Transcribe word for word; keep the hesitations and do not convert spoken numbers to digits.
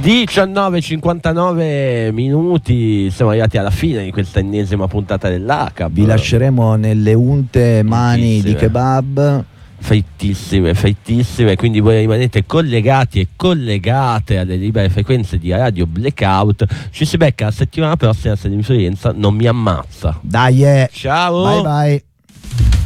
diciannove e cinquantanove minuti, siamo arrivati alla fine di questa ennesima puntata dell'A C A B. Vi lasceremo nelle unte mani di kebab feitissime, feitissime, quindi voi rimanete collegati e collegate alle libere frequenze di Radio Blackout. Ci si becca la settimana prossima se l'influenza non mi ammazza. Dai, eh. Ciao, bye bye.